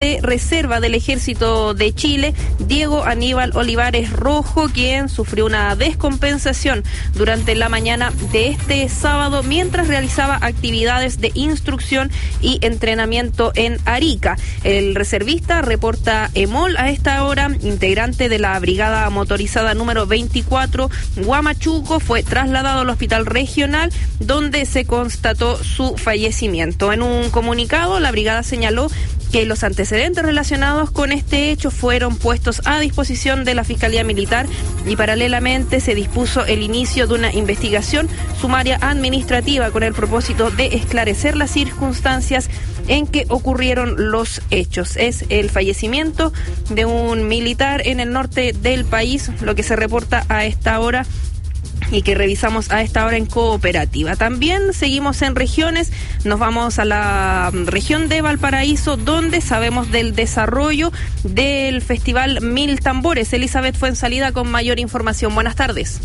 de reserva del Ejército de Chile, Diego Aníbal Olivares Rojo, quien sufrió una descompensación durante la mañana de este sábado mientras realizaba actividades de instrucción y entrenamiento en Arica. El reservista, reporta EMOL a esta hora, integrante de la Brigada Motorizada número 24 Huamachuco, fue trasladado al Hospital Regional, donde se constató su fallecimiento. En un comunicado, la brigada señaló que los antecedentes relacionados con este hecho fueron puestos a disposición de la Fiscalía Militar y paralelamente se dispuso el inicio de una investigación sumaria administrativa con el propósito de esclarecer las circunstancias en que ocurrieron los hechos. Es el fallecimiento de un militar en el norte del país, lo que se reporta a esta hora y que revisamos a esta hora en Cooperativa. También seguimos en regiones, nos vamos a la región de Valparaíso, donde sabemos del desarrollo del Festival Mil Tambores. Elizabeth Fuenzalida con mayor información. Buenas tardes.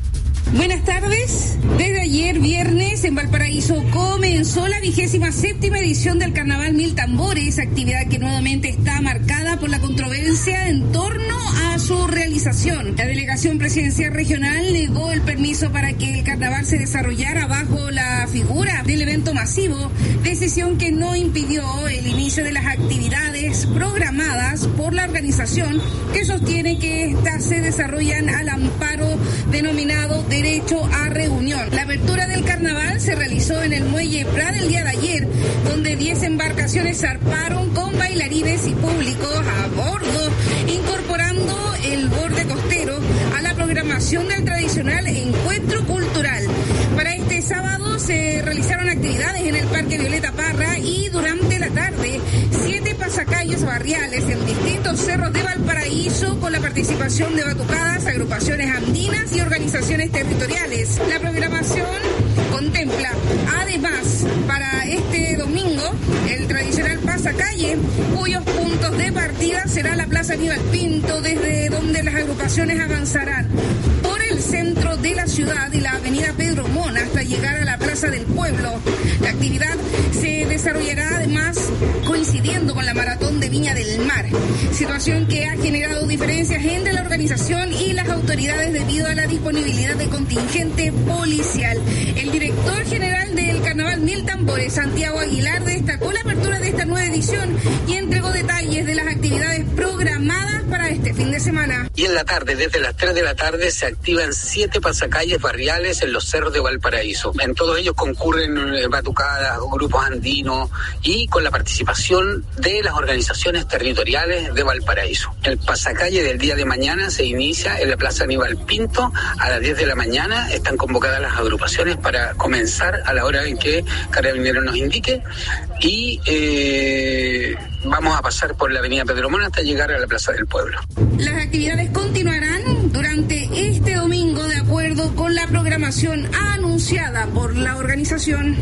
Buenas tardes. Desde ayer viernes en Valparaíso comenzó la 27ª edición del Carnaval Mil Tambores, actividad que nuevamente está marcada por la controversia en torno a su realización. La delegación presidencial regional negó el permiso para que el carnaval se desarrollara bajo la figura del evento masivo, decisión que no impidió el inicio de las actividades programadas por la organización, que sostiene que éstas se desarrollan al amparo denominado derecho a reunión. La apertura del carnaval se realizó en el muelle Prat el día de ayer, donde 10 embarcaciones zarparon con bailarines y públicos a bordo, incorporando el borde costero a la programación del tradicional encuentro cultural. Para este sábado se realizaron actividades en el Parque Violeta Parra y durante la tarde 7 pasacalles barriales en distintos cerros de Valparaíso con la participación de batucadas, agrupaciones andinas y organizaciones territoriales. La programación contempla además para este domingo el tradicional pasacalle, cuyos puntos de partida será la Plaza Aníbal Pinto, desde donde las agrupaciones avanzarán por el centro de la ciudad y la avenida Pedro Mona hasta llegar a la Plaza del Pueblo. La actividad se desarrollará además coincidiendo con la Maratón de Viña del Mar, situación que ha generado diferencias entre la organización y las autoridades debido a la disponibilidad de contingente policial. El director general del Carnaval Mil Tambores, Santiago Aguilar, destacó la apertura de esta nueva edición y entregó detalles de las actividades programadas para este fin de semana. Y en la tarde, desde las 3 de la tarde, se activan 7 pasacalles barriales en los cerros de Valparaíso. En todos ellos concurren batucadas, grupos andinos y con la participación de las organizaciones territoriales de Valparaíso. El pasacalle del día de mañana se inicia en la Plaza Aníbal Pinto a las 10 de la mañana. Están convocadas las agrupaciones para comenzar a la hora en que Carabineros nos indique y vamos a pasar por la avenida Pedro Mona hasta llegar a la Plaza del Pueblo. Las actividades continuarán durante este domingo de acuerdo con la programación anunciada por la organización.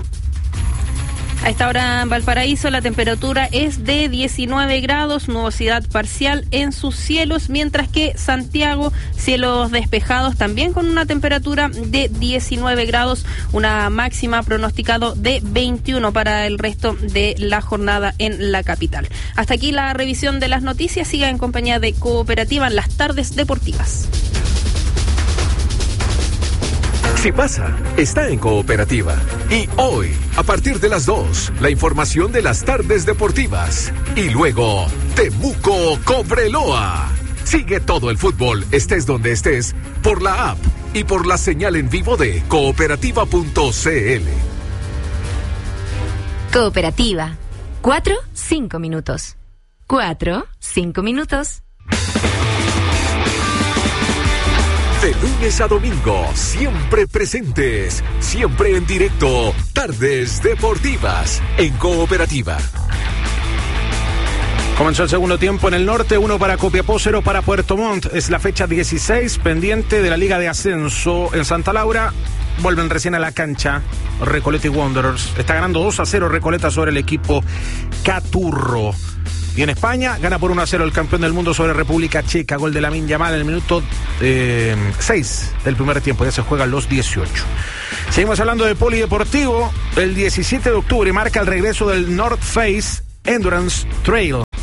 A esta hora en Valparaíso la temperatura es de 19 grados, nubosidad parcial en sus cielos, mientras que Santiago, cielos despejados también con una temperatura de 19 grados, una máxima pronosticado de 21 para el resto de la jornada en la capital. Hasta aquí la revisión de las noticias, siga en compañía de Cooperativa en las tardes deportivas. Si pasa, está en Cooperativa. Y hoy, a partir de las 2, la información de las tardes deportivas. Y luego, Temuco Cobreloa. Sigue todo el fútbol, estés donde estés, por la app y por la señal en vivo de cooperativa.cl. Cooperativa. 4-5 minutos. 4-5 minutos. De lunes a domingo, siempre presentes, siempre en directo, Tardes Deportivas, en Cooperativa. Comenzó el segundo tiempo en el norte, 1 para Copiapó, 0 para Puerto Montt. Es la fecha 16, pendiente de la Liga de Ascenso. En Santa Laura, vuelven recién a la cancha Recoleta y Wanderers. Está ganando 2-0 Recoleta sobre el equipo Caturro. Y en España, gana por 1-0 el campeón del mundo sobre República Checa. Gol de Lamine Yamal en el minuto 6 del primer tiempo. Ya se juegan los 18. Seguimos hablando de polideportivo. El 17 de octubre marca el regreso del North Face Endurance Trail.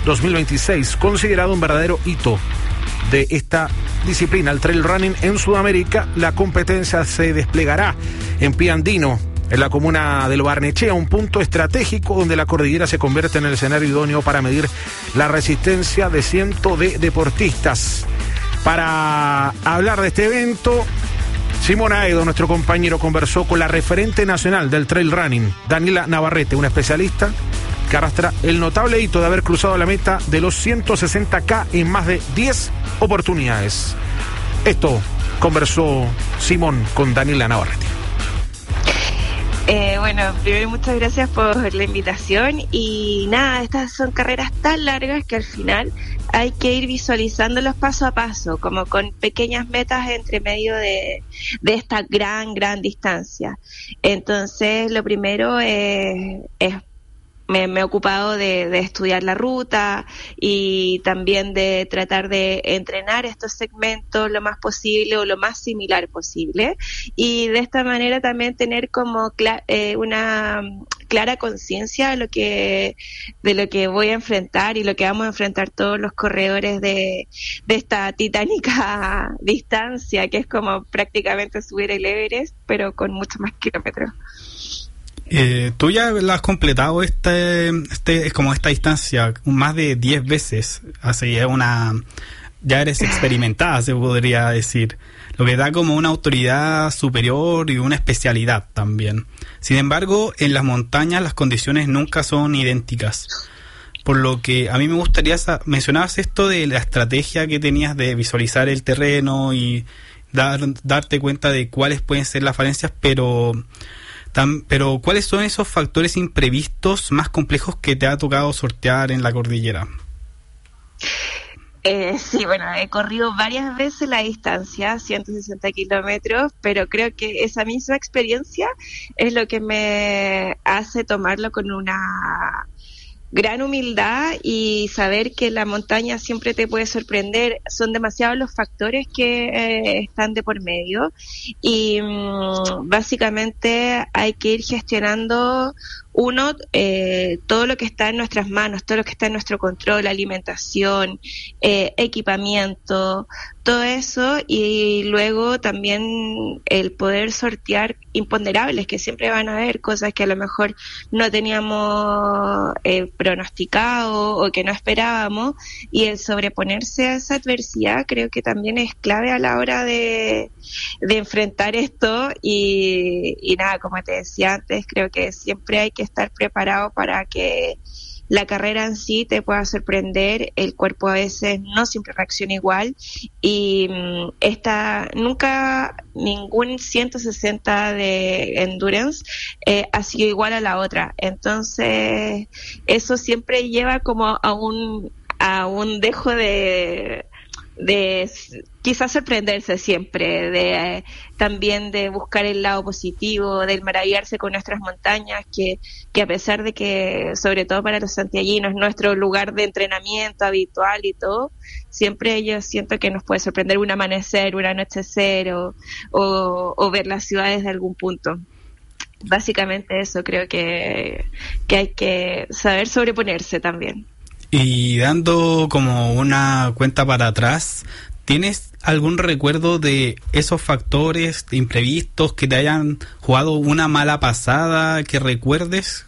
2026, considerado un verdadero hito de esta disciplina, el trail running en Sudamérica. La competencia se desplegará en Pie Andino, en la comuna del Barnechea, un punto estratégico donde la cordillera se convierte en el escenario idóneo para medir la resistencia de cientos de deportistas. Para hablar de este evento, Simón Aedo, nuestro compañero, conversó con la referente nacional del trail running, Daniela Navarrete, una especialista que arrastra el notable hito de haber cruzado la meta de los 160K en más de 10 oportunidades. Esto conversó Simón con Daniela Navarrete. Bueno, primero muchas gracias por la invitación y nada, estas son carreras tan largas que al final hay que ir visualizándolos paso a paso, como con pequeñas metas entre medio de esta gran distancia. Entonces, lo primero me he ocupado de estudiar la ruta y también de tratar de entrenar estos segmentos lo más posible o lo más similar posible, y de esta manera también tener como una clara conciencia de lo que voy a enfrentar y lo que vamos a enfrentar todos los corredores de esta titánica distancia, que es como prácticamente subir el Everest, pero con muchos más kilómetros. Tú ya la has completado como esta distancia más de 10 veces, así ya eres experimentada, se podría decir, lo que da como una autoridad superior y una especialidad también. Sin embargo, en las montañas las condiciones nunca son idénticas, por lo que a mí me gustaría mencionabas esto de la estrategia que tenías de visualizar el terreno y darte cuenta de cuáles pueden ser las falencias, pero ¿cuáles son esos factores imprevistos más complejos que te ha tocado sortear en la cordillera? Sí, bueno, he corrido varias veces la distancia, 160 kilómetros, pero creo que esa misma experiencia es lo que me hace tomarlo con una gran humildad y saber que la montaña siempre te puede sorprender. Son demasiados los factores que están de por medio y básicamente hay que ir gestionando todo lo que está en nuestras manos, todo lo que está en nuestro control, alimentación, equipamiento, todo eso, y luego también el poder sortear imponderables, que siempre van a haber cosas que a lo mejor no teníamos pronosticado o que no esperábamos, y el sobreponerse a esa adversidad creo que también es clave a la hora de enfrentar esto y nada, como te decía antes, creo que siempre hay que estar preparado para que la carrera en sí te pueda sorprender. El cuerpo a veces no siempre reacciona igual y nunca ningún 160 de endurance ha sido igual a la otra, entonces eso siempre lleva como a un dejo de quizás sorprenderse siempre, también de buscar el lado positivo, del maravillarse con nuestras montañas, que a pesar de que, sobre todo para los santiaguinos, nuestro lugar de entrenamiento habitual y todo, siempre yo siento que nos puede sorprender un amanecer, un anochecer o ver las ciudades de algún punto. Básicamente eso, creo que hay que saber sobreponerse también. Y dando como una cuenta para atrás, ¿tienes algún recuerdo de esos factores imprevistos que te hayan jugado una mala pasada que recuerdes?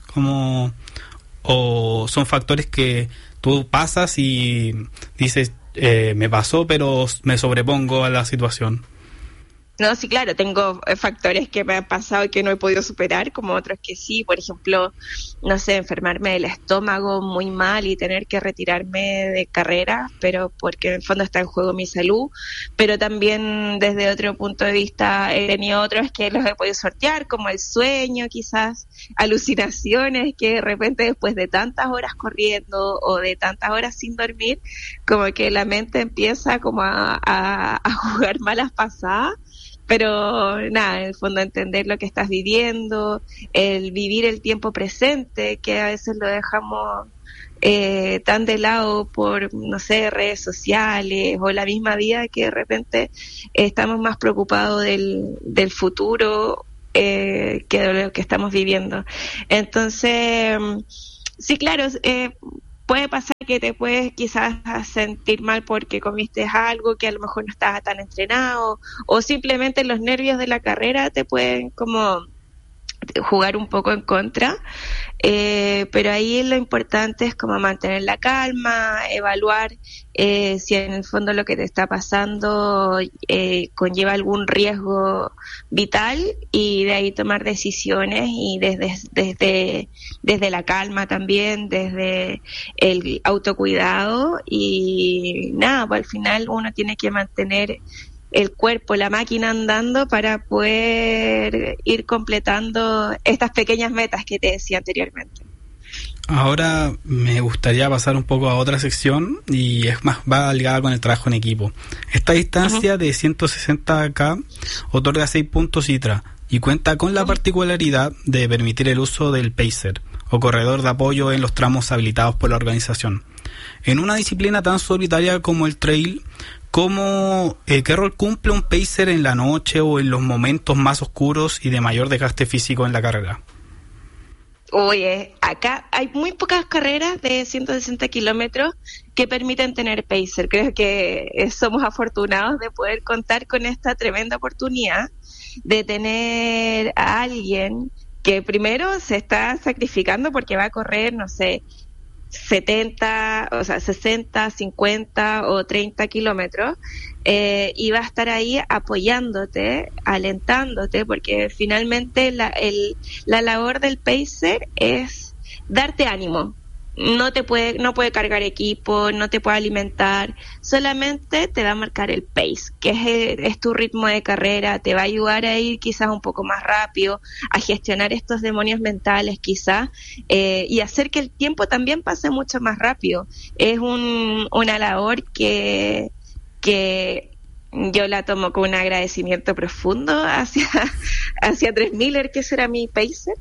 ¿O son factores que tú pasas y dices, me pasó, pero me sobrepongo a la situación? No, sí, claro, tengo factores que me han pasado y que no he podido superar, como otros que sí. Por ejemplo, no sé, enfermarme del estómago muy mal y tener que retirarme de carrera, pero porque en el fondo está en juego mi salud. Pero también desde otro punto de vista he tenido otros que los he podido sortear, como el sueño quizás, alucinaciones que de repente después de tantas horas corriendo o de tantas horas sin dormir, como que la mente empieza como a jugar malas pasadas. Pero nada, en el fondo entender lo que estás viviendo, el vivir el tiempo presente, que a veces lo dejamos tan de lado por, no sé, redes sociales o la misma vida, que de repente estamos más preocupados del futuro que de lo que estamos viviendo. Entonces, sí, claro, puede pasar que te puedes quizás sentir mal porque comiste algo que a lo mejor no estabas tan entrenado, o simplemente los nervios de la carrera te pueden como jugar un poco en contra, pero ahí lo importante es como mantener la calma, evaluar si en el fondo lo que te está pasando conlleva algún riesgo vital, y de ahí tomar decisiones, y desde la calma también, desde el autocuidado, y nada, pues al final uno tiene que mantener el cuerpo, la máquina andando para poder ir completando estas pequeñas metas que te decía anteriormente. Ahora me gustaría pasar un poco a otra sección, y es más, va ligada con el trabajo en equipo. Esta distancia de 160K otorga 6 puntos ITRA y cuenta con la particularidad de permitir el uso del pacer o corredor de apoyo en los tramos habilitados por la organización. En una disciplina tan solitaria como el trail, ¿qué rol cumple un pacer en la noche o en los momentos más oscuros y de mayor desgaste físico en la carrera? Oye, acá hay muy pocas carreras de 160 kilómetros que permiten tener pacer. Creo que somos afortunados de poder contar con esta tremenda oportunidad de tener a alguien que primero se está sacrificando porque va a correr, no sé, 70, o sea, 60, 50 o 30 kilómetros, y va a estar ahí apoyándote, alentándote, porque finalmente la labor del pacer es darte ánimo. No puede cargar equipo, no te puede alimentar, solamente te va a marcar el pace, que es tu ritmo de carrera, te va a ayudar a ir quizás un poco más rápido, a gestionar estos demonios mentales quizás, y hacer que el tiempo también pase mucho más rápido. Es una labor que yo la tomo con un agradecimiento profundo hacia Tres Miller, que será mi pacer,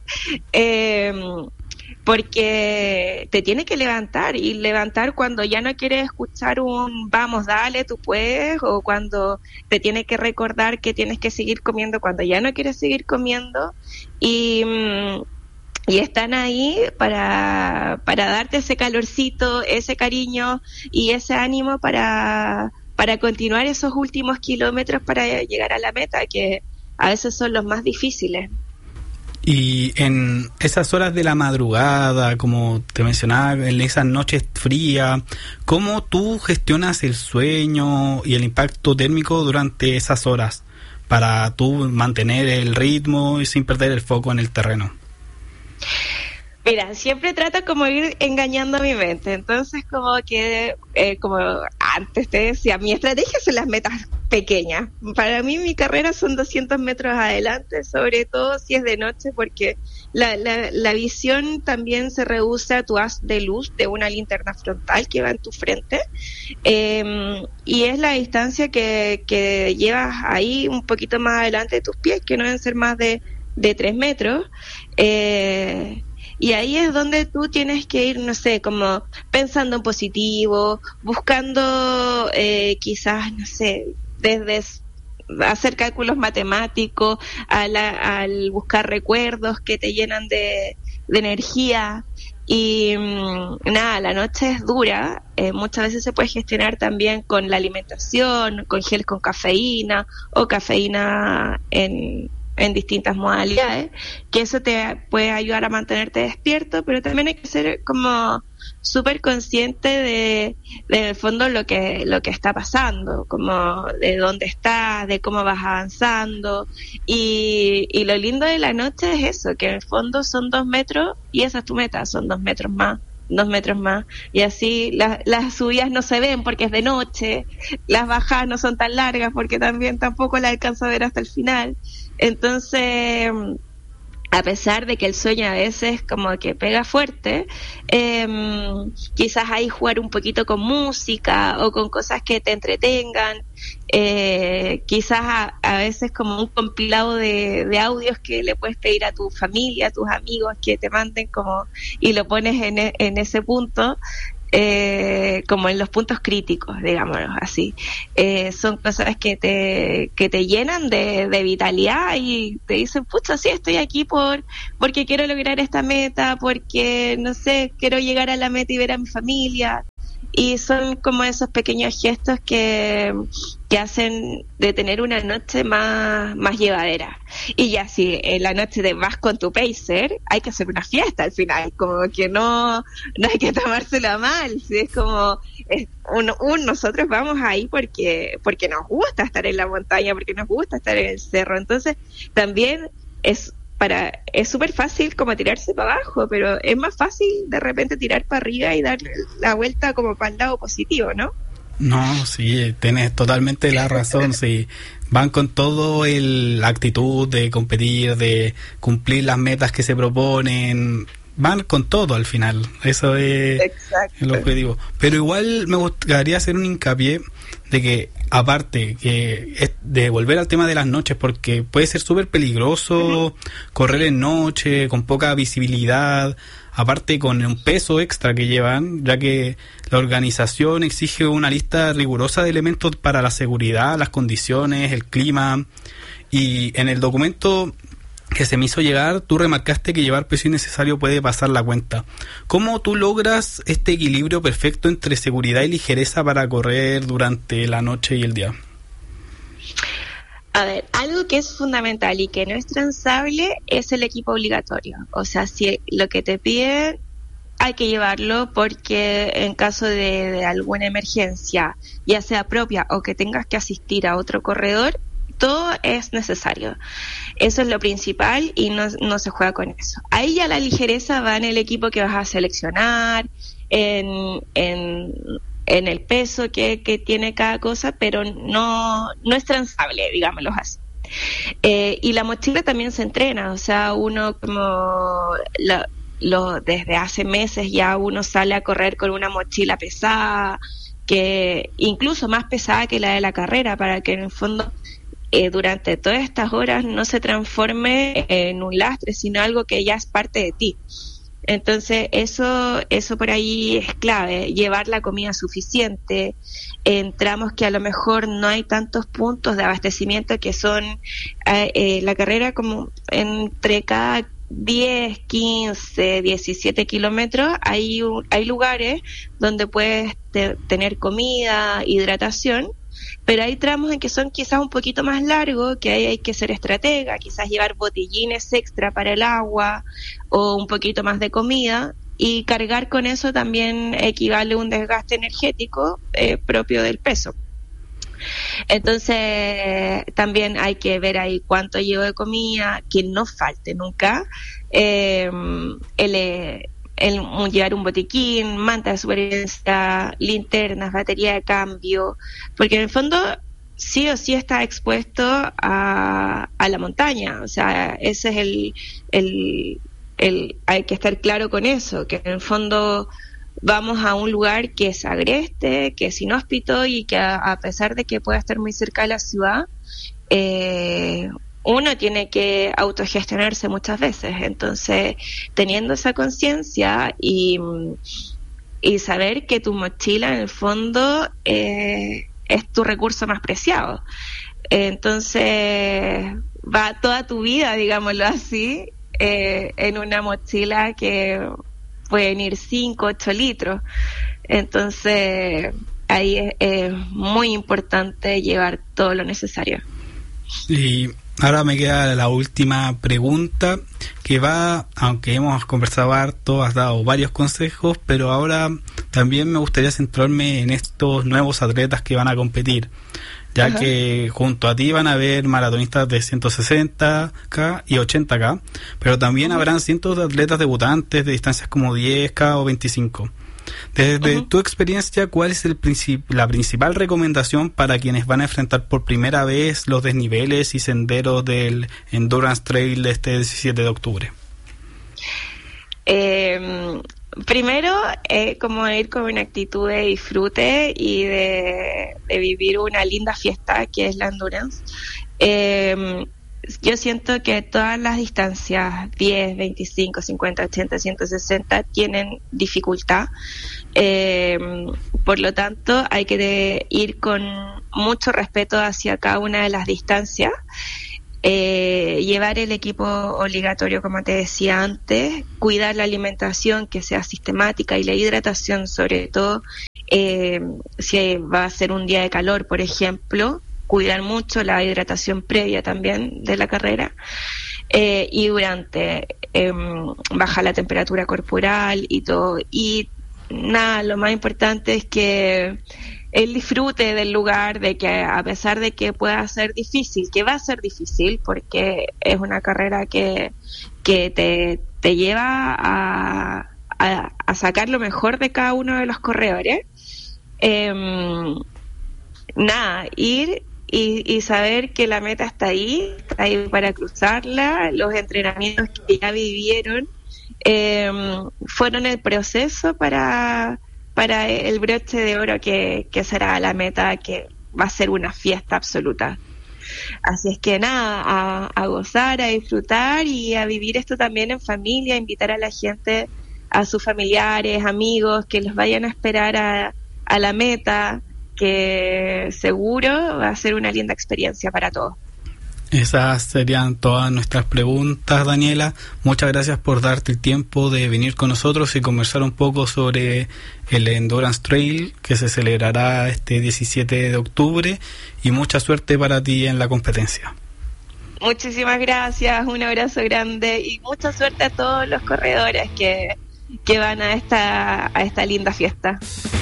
porque te tiene que levantar cuando ya no quieres escuchar un vamos, dale, tú puedes, o cuando te tiene que recordar que tienes que seguir comiendo cuando ya no quieres seguir comiendo, y están ahí para darte ese calorcito, ese cariño y ese ánimo para continuar esos últimos kilómetros para llegar a la meta, que a veces son los más difíciles. Y en esas horas de la madrugada, como te mencionaba, en esas noches frías, ¿cómo tú gestionas el sueño y el impacto térmico durante esas horas para tú mantener el ritmo y sin perder el foco en el terreno? Mira, siempre trato como ir engañando a mi mente, entonces como que, como antes te decía, mi estrategia son las metas pequeñas. Para mí mi carrera son 200 metros adelante, sobre todo si es de noche, porque la visión también se reduce a tu haz de luz de una linterna frontal que va en tu frente, y es la distancia que llevas ahí un poquito más adelante de tus pies, que no deben ser más de 3 metros, y ahí es donde tú tienes que ir, no sé, como pensando en positivo, buscando quizás, no sé, desde hacer cálculos matemáticos, al buscar recuerdos que te llenan de energía. Y nada, la noche es dura, muchas veces se puede gestionar también con la alimentación, con geles con cafeína o cafeína en distintas modalidades, que eso te puede ayudar a mantenerte despierto, pero también hay que ser como súper consciente de en el fondo lo que está pasando, como de dónde estás, de cómo vas avanzando, y lo lindo de la noche es eso, que en el fondo son 2 metros y esa es tu meta, son 2 metros más, y así las subidas no se ven porque es de noche, las bajadas no son tan largas porque tampoco las alcanzo a ver hasta el final. Entonces, a pesar de que el sueño a veces como que pega fuerte, quizás ahí jugar un poquito con música o con cosas que te entretengan, quizás a veces como un compilado de audios que le puedes pedir a tu familia, a tus amigos que te manden como, y lo pones en ese punto, como en los puntos críticos, digámoslo así. Son cosas que te llenan de vitalidad y te dicen, pucha, sí, estoy aquí porque quiero lograr esta meta, porque, no sé, quiero llegar a la meta y ver a mi familia. Y son como esos pequeños gestos que hacen de tener una noche más llevadera. Y ya si en la noche te vas con tu pacer, hay que hacer una fiesta al final, como que no hay que tomársela mal, ¿sí? Es como nosotros vamos ahí porque nos gusta estar en la montaña, porque nos gusta estar en el cerro. Entonces también es súper fácil como tirarse para abajo, pero es más fácil de repente tirar para arriba y darle la vuelta como para el lado positivo, ¿no? No, sí, tienes totalmente la razón, sí. Van con todo la actitud de competir, de cumplir las metas que se proponen, van con todo al final, eso es el objetivo. Pero igual me gustaría hacer un hincapié de que, aparte de volver al tema de las noches, porque puede ser súper peligroso correr en noche, con poca visibilidad, aparte con un peso extra que llevan, ya que la organización exige una lista rigurosa de elementos para la seguridad, las condiciones, el clima, y en el documento que se me hizo llegar, tú remarcaste que llevar peso innecesario puede pasar la cuenta. ¿Cómo tú logras este equilibrio perfecto entre seguridad y ligereza para correr durante la noche y el día? A ver, algo que es fundamental y que no es transable es el equipo obligatorio. O sea, si lo que te piden hay que llevarlo, porque en caso de alguna emergencia, ya sea propia o que tengas que asistir a otro corredor, todo es necesario. Eso es lo principal y no se juega con eso. Ahí ya la ligereza va en el equipo que vas a seleccionar, en el peso que tiene cada cosa, pero no es transable, digámoslo así. Y la mochila también se entrena, o sea, uno como desde hace meses ya uno sale a correr con una mochila pesada, que incluso más pesada que la de la carrera, para que en el fondo durante todas estas horas no se transforme en un lastre, sino algo que ya es parte de ti. Entonces eso por ahí es clave, llevar la comida suficiente en tramos que a lo mejor no hay tantos puntos de abastecimiento, que son la carrera como entre cada 10, 15, 17 kilómetros hay lugares donde puedes tener comida, hidratación, pero hay tramos en que son quizás un poquito más largos, que ahí hay que ser estratega, quizás llevar botellines extra para el agua o un poquito más de comida, y cargar con eso también equivale a un desgaste energético propio del peso. Entonces también hay que ver ahí cuánto llevo de comida, que no falte nunca, llevar un botiquín, manta de supervivencia, linternas, batería de cambio, porque en el fondo sí o sí está expuesto a la montaña. O sea, ese es hay que estar claro con eso, que en el fondo vamos a un lugar que es agreste, que es inhóspito, y que a pesar de que pueda estar muy cerca de la ciudad, uno tiene que autogestionarse muchas veces. Entonces, teniendo esa conciencia y saber que tu mochila en el fondo es tu recurso más preciado. Entonces, va toda tu vida, digámoslo así, en una mochila que pueden ir 5, 8 litros. Entonces, ahí es muy importante llevar todo lo necesario. Y ahora me queda la última pregunta, que va, aunque hemos conversado harto, has dado varios consejos, pero ahora también me gustaría centrarme en estos nuevos atletas que van a competir, ya Ajá. que junto a ti van a haber maratonistas de 160K y 80K, pero también Ajá. habrán cientos de atletas debutantes de distancias como 10K o 25. Desde tu experiencia, ¿cuál es la principal recomendación para quienes van a enfrentar por primera vez los desniveles y senderos del Endurance Trail de este 17 de octubre? Primero, como ir con una actitud de disfrute y de vivir una linda fiesta que es la Endurance. Yo siento que todas las distancias 10, 25, 50, 80, 160 tienen dificultad, Por lo tanto, hay que ir con mucho respeto hacia cada una de las distancias. Llevar el equipo obligatorio, como te decía antes, cuidar la alimentación, que sea sistemática, y la hidratación, sobre todo si va a ser un día de calor, por ejemplo, cuidar mucho la hidratación previa también de la carrera, y durante baja la temperatura corporal y todo. Y nada, lo más importante es que el disfrute del lugar, de que a pesar de que pueda ser difícil, que va a ser difícil, porque es una carrera que te lleva a sacar lo mejor de cada uno de los corredores, ir y saber que la meta está ahí para cruzarla. Los entrenamientos que ya vivieron fueron el proceso para el broche de oro que será la meta, que va a ser una fiesta absoluta. Así es que nada, a gozar, a disfrutar y a vivir esto también en familia, invitar a la gente, a sus familiares, amigos, que los vayan a esperar a la meta, que seguro va a ser una linda experiencia para todos. Esas serían todas nuestras preguntas, Daniela. Muchas gracias por darte el tiempo de venir con nosotros y conversar un poco sobre el Endurance Trail que se celebrará este 17 de octubre, y mucha suerte para ti en la competencia. Muchísimas gracias, un abrazo grande y mucha suerte a todos los corredores que van a esta linda fiesta.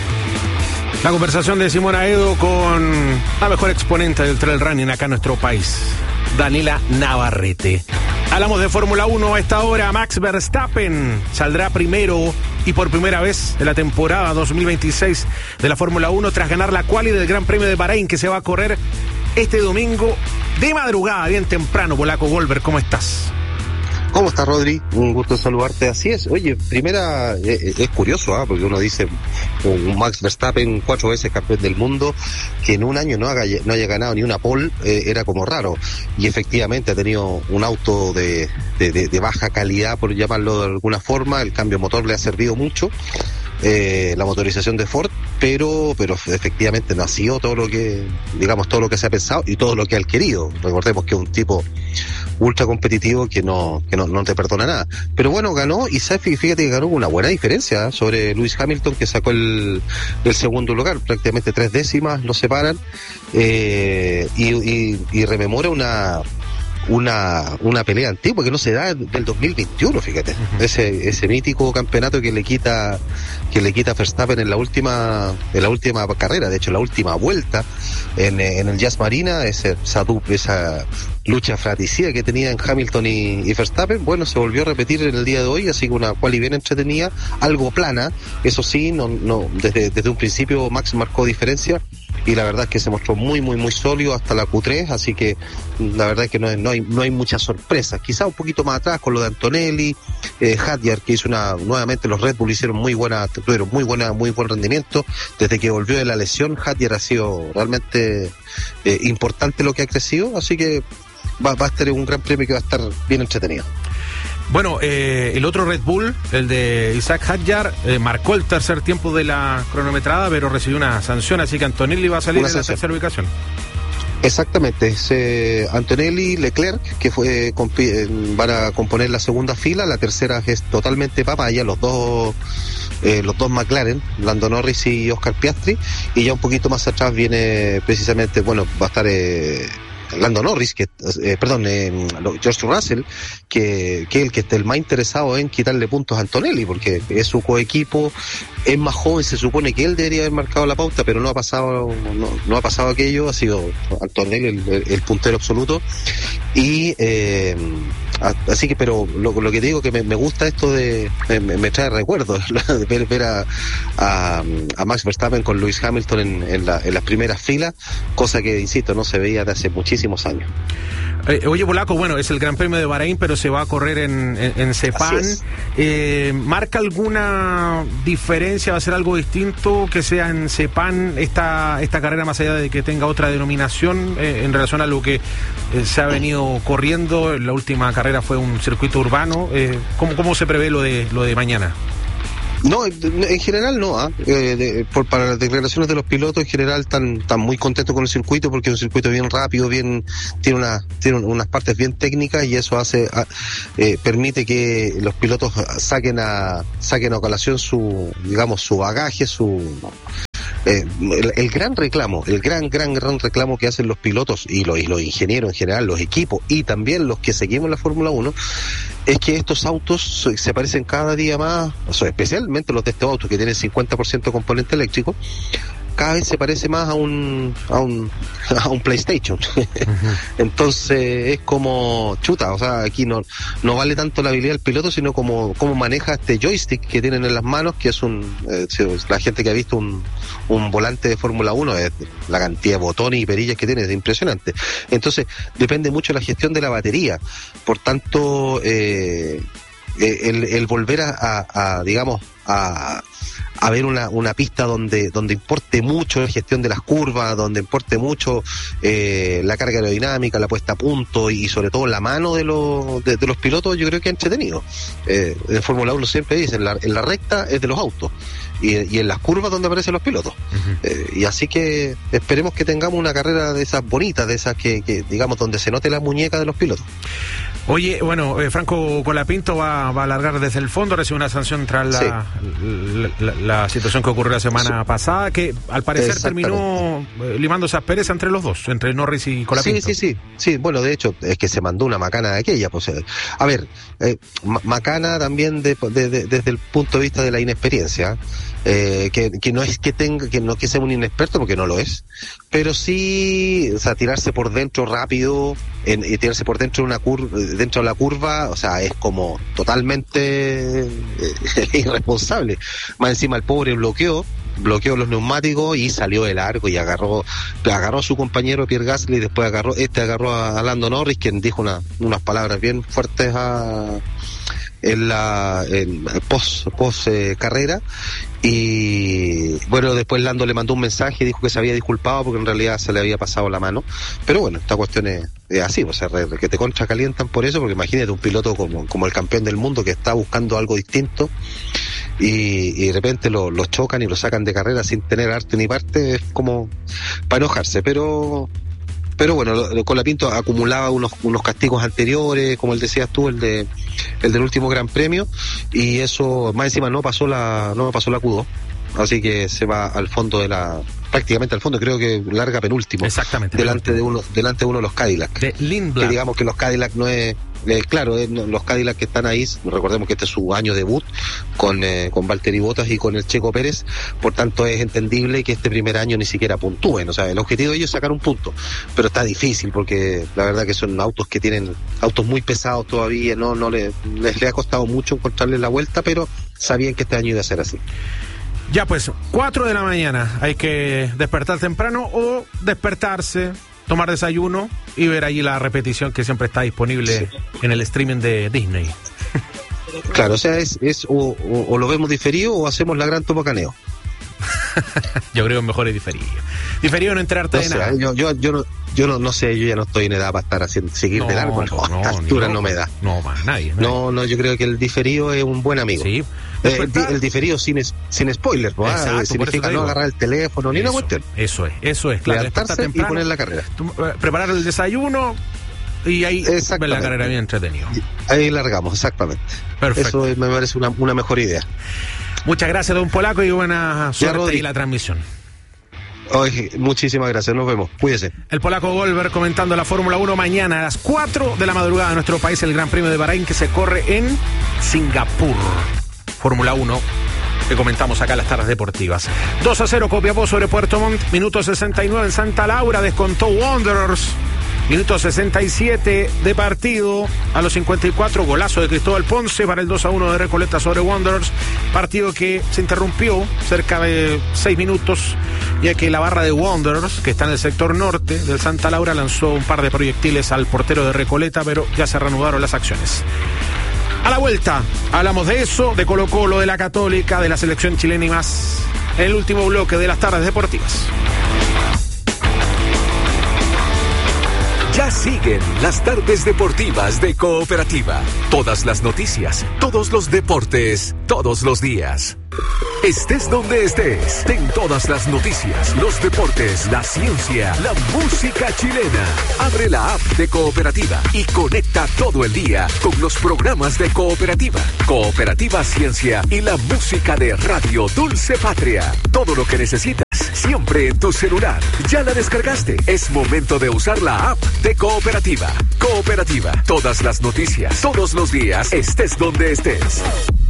La conversación de Simona Edo con la mejor exponente del trail running acá en nuestro país, Daniela Navarrete. Hablamos de Fórmula 1 a esta hora. Max Verstappen saldrá primero y por primera vez en la temporada 2026 de la Fórmula 1 tras ganar la quali del Gran Premio de Bahrein, que se va a correr este domingo de madrugada, bien temprano. Polaco Golber, ¿cómo estás? ¿Cómo estás, Rodri? Un gusto saludarte. Así es. Oye, primera, es curioso, porque uno dice un Max Verstappen, 4 veces campeón del mundo, que en un año no haya ganado ni una pole, era como raro. Y efectivamente ha tenido un auto de baja calidad, por llamarlo de alguna forma. El cambio motor le ha servido mucho, la motorización de Ford, pero efectivamente no ha sido todo lo que se ha pensado y todo lo que ha querido. Recordemos que es un tipo ultra competitivo que no te perdona nada. Pero bueno, ganó, y fíjate que ganó con una buena diferencia sobre Lewis Hamilton, que sacó el segundo lugar, prácticamente 3 décimas lo separan, y rememora una pelea antigua que no se da del 2021, fíjate. Ese mítico campeonato que le quita Verstappen en la última carrera, de hecho la última vuelta en el Jazz Marina, esa lucha fratricida que tenía en Hamilton y Verstappen, bueno, se volvió a repetir en el día de hoy, así que una quali bien entretenida, algo plana, eso sí, no desde un principio Max marcó diferencia, y la verdad es que se mostró muy muy muy sólido hasta la Q3, así que la verdad es que no hay muchas sorpresas. Quizá un poquito más atrás con lo de Antonelli, Hadjar, que hizo nuevamente los Red Bull tuvieron muy buen rendimiento desde que volvió de la lesión. Hadjar ha sido realmente importante lo que ha crecido, así que va a estar un gran premio que va a estar bien entretenido. Bueno, el otro Red Bull, el de Isaac Hadjar, marcó el tercer tiempo de la cronometrada, pero recibió una sanción, así que Antonelli va a salir en la tercera ubicación. Exactamente, es Antonelli, Leclerc, que van a componer la segunda fila. La tercera es totalmente papaya, los dos McLaren, Lando Norris y Oscar Piastri, y ya un poquito más atrás viene precisamente, va a estar Lando Norris, George Russell, que es el más interesado en quitarle puntos a Antonelli, porque es su coequipo, es más joven, se supone que él debería haber marcado la pauta, pero no ha pasado aquello, ha sido Antonelli el puntero absoluto, y así que, pero lo que te digo que me gusta esto me trae recuerdos de ver a Max Verstappen con Lewis Hamilton en las primeras filas, cosa que, insisto, no se veía de hace muchísimos años. Oye, Polaco, bueno, es el Gran Premio de Bahrein, pero se va a correr en Sepang. ¿Marca alguna diferencia? ¿Va a ser algo distinto que sea en Sepang esta carrera, más allá de que tenga otra denominación en relación a lo que se ha venido corriendo? La última carrera fue un circuito urbano. ¿Cómo se prevé lo de mañana? No, en general no. Para las declaraciones de los pilotos, en general están muy contentos con el circuito, porque es un circuito bien rápido, tiene unas partes bien técnicas, y eso permite que los pilotos saquen a colación su bagaje, el gran reclamo que hacen los pilotos y los ingenieros en general, los equipos y también los que seguimos la Fórmula 1, es que estos autos se parecen cada día más, especialmente los de estos autos que tienen 50% componente eléctrico, cada vez se parece más a un PlayStation. Entonces es como chuta, o sea, aquí no vale tanto la habilidad del piloto, sino cómo maneja este joystick que tienen en las manos, que es la gente que ha visto un volante de Fórmula 1, la cantidad de botones y perillas que tiene es impresionante. Entonces depende mucho de la gestión de la batería. Por tanto, el volver a ver una pista donde importe mucho la gestión de las curvas, donde importe mucho la carga aerodinámica, la puesta a punto y sobre todo la mano de los pilotos, yo creo que es entretenido. En Fórmula 1 siempre dicen, en la recta es de los autos y en las curvas donde aparecen los pilotos. Y así que esperemos que tengamos una carrera de esas bonitas, de esas que digamos, donde se note la muñeca de los pilotos. Oye, bueno, Franco Colapinto va a alargar desde el fondo, recibe una sanción tras la situación que ocurrió la semana pasada, que al parecer terminó limando esas perezas entre los dos, entre Norris y Colapinto. Sí, bueno, de hecho, es que se mandó una macana de aquella, pues, a ver, macana también desde el punto de vista de la inexperiencia, que no es que sea un inexperto, porque no lo es, pero sí, o sea, tirarse por dentro rápido, y tirarse por dentro dentro de la curva, o sea, es como totalmente irresponsable. Más encima el pobre bloqueó los neumáticos y salió de largo y agarró a su compañero Pierre Gasly, y después agarró a Lando Norris, quien dijo unas palabras bien fuertes en post carrera, y bueno, después Lando le mandó un mensaje y dijo que se había disculpado porque en realidad se le había pasado la mano. Pero bueno, esta cuestión es así, o sea, que te contracalientan por eso, porque imagínate un piloto como el campeón del mundo, que está buscando algo distinto, y de repente lo chocan y lo sacan de carrera sin tener arte ni parte. Es como para enojarse, pero bueno, Colapinto acumulaba unos castigos anteriores, como decías tú, el del último Gran Premio, y eso más encima no me pasó la Q2, así que se va al fondo prácticamente al fondo, creo que larga penúltimo. Exactamente. Delante de uno de los Cadillac. De Lindblad. Que digamos que los Cadillac no es los Cadillac que están ahí, recordemos que este es su año debut con Valtteri Bottas y con el Checo Pérez, por tanto es entendible que este primer año ni siquiera puntúen. O sea, el objetivo de ellos es sacar un punto, pero está difícil porque la verdad que son autos que tienen autos muy pesados todavía, les ha costado mucho encontrarles la vuelta, pero sabían que este año iba a ser así. Ya pues, 4 de la mañana, hay que despertar temprano o despertarse, tomar desayuno y ver allí la repetición que siempre está disponible en el streaming de Disney. Claro, o sea, o lo vemos diferido o hacemos la gran topocaneo. Yo creo que mejor es diferido. Diferido no enterarte de nada. Yo no sé, yo ya no estoy en edad para estar seguir de largo. A esta altura no me da. No, más nadie. No, yo creo que el diferido es un buen amigo. Sí. El diferido sin spoiler, ¿no? Exacto, significa no agarrar el teléfono ni una cuestión. Eso es, claro. Levantarse y poner la carrera. Preparar el desayuno y ahí ver la carrera bien entretenido. Ahí largamos, exactamente. Perfecto. Eso me parece una mejor idea. Muchas gracias, don Polaco, y buena suerte y la transmisión. Oye, muchísimas gracias, nos vemos, cuídese. El Polaco Golver comentando la Fórmula 1 mañana a las 4 de la madrugada en nuestro país, el Gran Premio de Bahrein, que se corre en Singapur. Fórmula 1 que comentamos acá en las tardes deportivas. 2-0 Copiapó sobre Puerto Montt, minuto 69 en Santa Laura, descontó Wanderers. Minuto 67 de partido, a los 54, golazo de Cristóbal Ponce para el 2-1 de Recoleta sobre Wanderers, partido que se interrumpió cerca de 6 minutos, ya que la barra de Wanderers, que está en el sector norte del Santa Laura, lanzó un par de proyectiles al portero de Recoleta, pero ya se reanudaron las acciones. A la vuelta, hablamos de eso, de Colo-Colo, de la Católica, de la selección chilena y más, en el último bloque de las tardes deportivas. Ya siguen las tardes deportivas de Cooperativa. Todas las noticias, todos los deportes, todos los días. Estés donde estés, ten todas las noticias, los deportes, la ciencia, la música chilena. Abre la app de Cooperativa y conecta todo el día con los programas de Cooperativa, Cooperativa Ciencia y la música de Radio Dulce Patria. Todo lo que necesitas, siempre en tu celular. ¿Ya la descargaste? Es momento de usar la app de Cooperativa. Cooperativa, todas las noticias, todos los días, estés donde estés.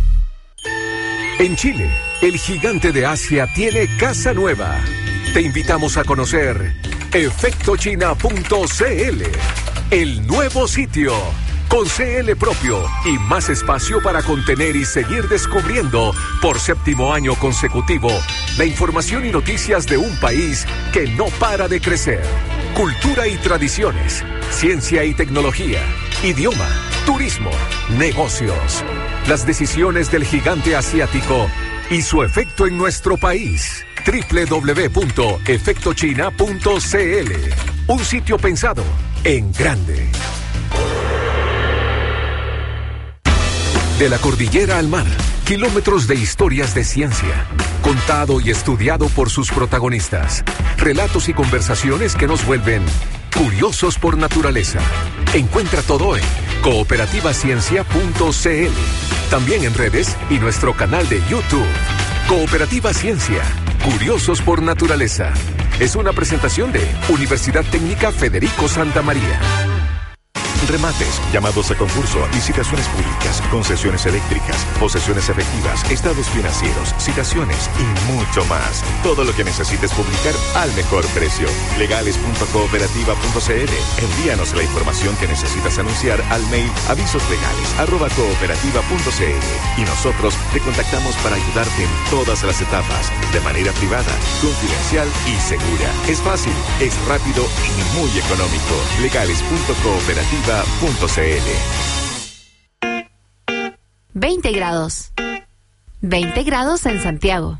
En Chile, el gigante de Asia tiene casa nueva. Te invitamos a conocer efectochina.cl, el nuevo sitio, con CL propio y más espacio para contener y seguir descubriendo por 7º año consecutivo la información y noticias de un país que no para de crecer. Cultura y tradiciones, ciencia y tecnología, idioma, turismo, negocios. Las decisiones del gigante asiático y su efecto en nuestro país. www.efectochina.cl, un sitio pensado en grande. De la cordillera al mar, kilómetros de historias de ciencia, contado y estudiado por sus protagonistas. Relatos y conversaciones que nos vuelven curiosos por naturaleza. Encuentra todo en cooperativaciencia.cl. También en redes y nuestro canal de YouTube. Cooperativa Ciencia, curiosos por naturaleza. Es una presentación de Universidad Técnica Federico Santa María. Remates, llamados a concurso, licitaciones públicas, concesiones eléctricas, posesiones efectivas, estados financieros, citaciones y mucho más. Todo lo que necesites publicar al mejor precio. Legales.cooperativa.cl. Envíanos la información que necesitas anunciar al mail avisoslegales@cooperativa.cl y nosotros te contactamos para ayudarte en todas las etapas, de manera privada, confidencial y segura. Es fácil, es rápido y muy económico. Legales.cooperativa.cl. 20 grados. 20 grados en Santiago.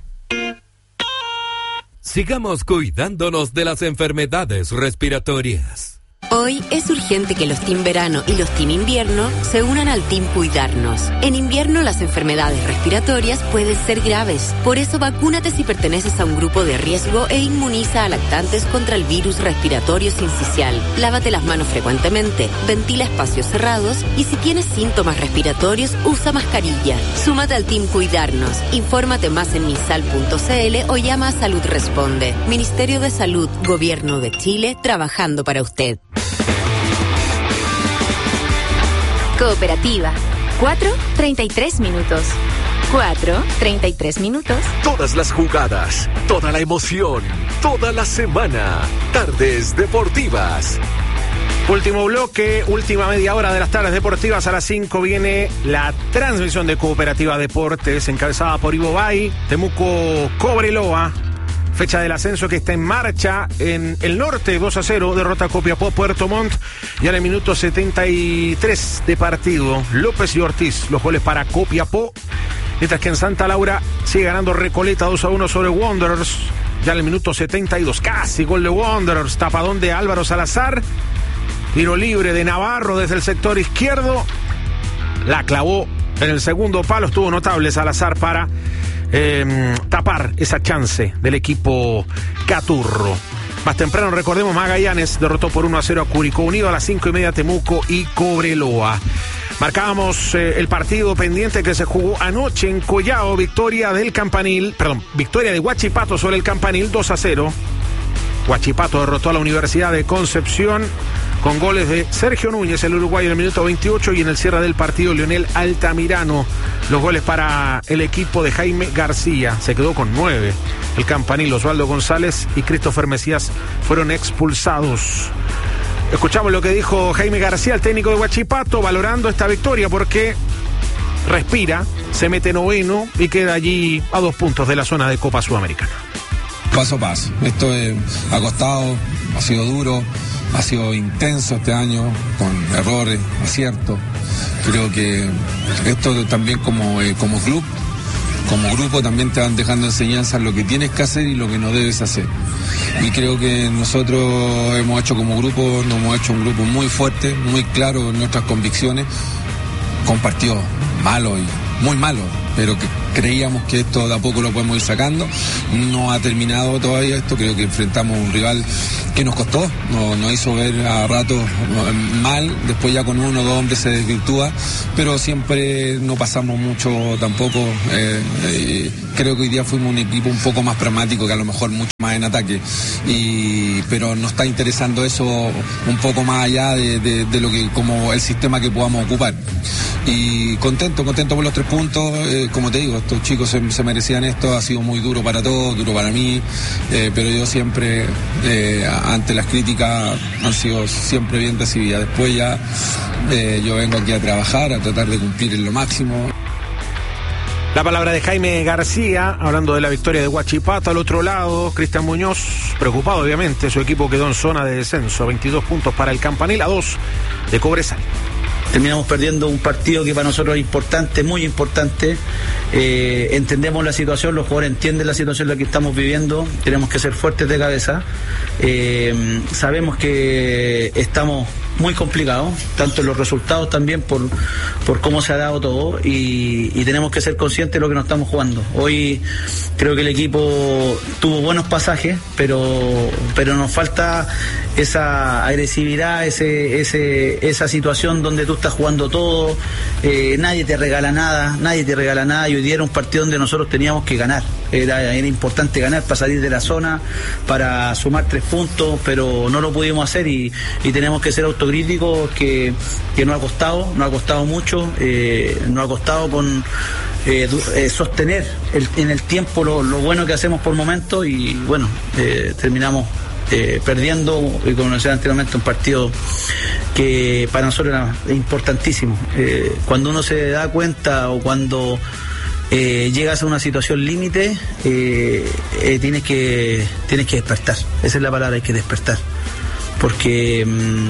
Sigamos cuidándonos de las enfermedades respiratorias. Hoy es urgente que los Team Verano y los Team Invierno se unan al Team Cuidarnos. En invierno las enfermedades respiratorias pueden ser graves. Por eso vacúnate si perteneces a un grupo de riesgo e inmuniza a lactantes contra el virus respiratorio sincicial. Lávate las manos frecuentemente, ventila espacios cerrados y si tienes síntomas respiratorios, usa mascarilla. Súmate al Team Cuidarnos. Infórmate más en misal.cl o llama a Salud Responde. Ministerio de Salud, Gobierno de Chile, trabajando para usted. Cooperativa. 4:33 minutos. 4:33 minutos. Todas las jugadas, toda la emoción, toda la semana. Tardes deportivas. Último bloque, última media hora de las tardes deportivas. A las 5 viene la transmisión de Cooperativa Deportes, encabezada por Ivo Bay, Temuco Cobreloa. Fecha del ascenso que está en marcha en el norte, 2-0, derrota Copiapó Puerto Montt. Ya en el minuto 73 de partido, López y Ortiz, los goles para Copiapó. Mientras que en Santa Laura sigue ganando Recoleta 2-1 sobre Wanderers. Ya en el minuto 72, casi gol de Wanderers, tapadón de Álvaro Salazar. Tiro libre de Navarro desde el sector izquierdo. La clavó en el segundo palo, estuvo notable Salazar para tapar esa chance del equipo Caturro. Más temprano, recordemos, Magallanes derrotó por 1-0 a Curicó Unido. A las 5:30 Temuco y Cobreloa. Marcábamos el partido pendiente que se jugó anoche en Collao, victoria de Huachipato sobre el Campanil 2-0. Huachipato derrotó a la Universidad de Concepción con goles de Sergio Núñez, el uruguayo, en el minuto 28, y en el cierre del partido Leonel Altamirano. Los goles para el equipo de Jaime García. Se quedó con 9. El Campanil, Osvaldo González y Christopher Mesías fueron expulsados. Escuchamos lo que dijo Jaime García, el técnico de Huachipato, valorando esta victoria porque respira, se mete noveno y queda allí a 2 puntos de la zona de Copa Sudamericana. Paso a paso. Esto ha costado, ha sido duro, ha sido intenso este año, con errores, aciertos. Creo que esto también como club, como grupo también te van dejando enseñanzas lo que tienes que hacer y lo que no debes hacer. Y creo que nosotros hemos hecho como grupo, nos hemos hecho un grupo muy fuerte, muy claro en nuestras convicciones, con partidos malos y muy malos, pero que creíamos que esto de a poco lo podemos ir sacando. No ha terminado todavía esto, creo que enfrentamos un rival que nos costó, nos hizo ver a ratos mal, después ya con 1 o 2 hombres se desvirtúa, pero siempre no pasamos mucho tampoco. Creo que hoy día fuimos un equipo un poco más pragmático, que a lo mejor mucho más en ataque, pero nos está interesando eso un poco más allá de lo que, como el sistema que podamos ocupar. Y contento por los 3 puntos. Como te digo, estos chicos se merecían esto, ha sido muy duro para todos, duro para mí, pero yo siempre, ante las críticas, han sido siempre bien recibidas. Después ya yo vengo aquí a trabajar, a tratar de cumplir en lo máximo. La palabra de Jaime García, hablando de la victoria de Huachipato. Al otro lado, Cristian Muñoz, preocupado obviamente, su equipo quedó en zona de descenso, 22 puntos para el Campanil, a 2 de Cobresal. Terminamos perdiendo un partido que para nosotros es importante, muy importante. Entendemos la situación, los jugadores entienden la situación en la que estamos viviendo, tenemos que ser fuertes de cabeza. Sabemos que estamos muy complicados, tanto en los resultados también por cómo se ha dado todo, y tenemos que ser conscientes de lo que nos estamos jugando. Hoy creo que el equipo tuvo buenos pasajes, pero nos falta esa agresividad, esa situación donde tú estás jugando todo, nadie te regala nada, y hoy día era un partido donde nosotros teníamos que ganar, era importante ganar para salir de la zona, para sumar 3 puntos, pero no lo pudimos hacer y tenemos que ser autocríticos, que nos ha costado mucho, nos ha costado con sostener en el tiempo lo bueno que hacemos por momentos, y bueno, terminamos perdiendo, y como decía anteriormente, un partido que para nosotros era importantísimo. Cuando uno se da cuenta o cuando llegas a una situación límite, tienes que despertar. Esa es la palabra, hay que despertar, porque